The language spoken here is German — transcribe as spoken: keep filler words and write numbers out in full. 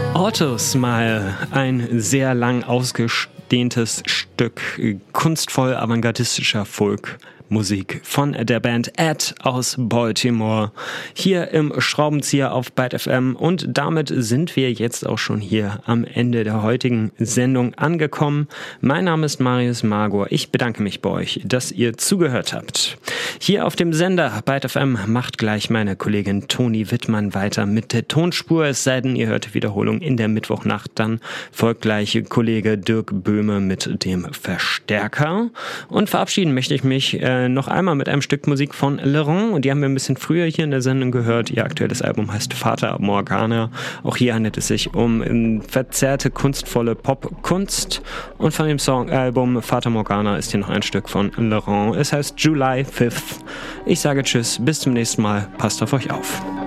Autosmile, ein sehr lang ausgedehntes Stück kunstvoll avantgardistischer Folkmusik von der Band Ed aus Baltimore, hier im Schraubenzieher auf Byte F M, und damit sind wir jetzt auch schon hier am Ende der heutigen Sendung angekommen. Mein Name ist Marius Magor, ich bedanke mich bei euch, dass ihr zugehört habt. Hier auf dem Sender Byte F M macht gleich meine Kollegin Toni Wittmann weiter mit der Tonspur, es sei denn, ihr hört Wiederholung in der Mittwochnacht, dann folgt gleich Kollege Dirk Böhme mit dem Verstärker. Und verabschieden möchte ich mich äh, noch einmal mit einem Stück Musik von Laurent, und die haben wir ein bisschen früher hier in der Sendung gehört. Ihr aktuelles Album heißt Fata Morgana. Auch hier handelt es sich um um verzerrte, kunstvolle Popkunst, und von dem Song-Album Fata Morgana ist hier noch ein Stück von Laurent. Es heißt July fifth. Ich sage Tschüss, bis zum nächsten Mal, passt auf euch auf.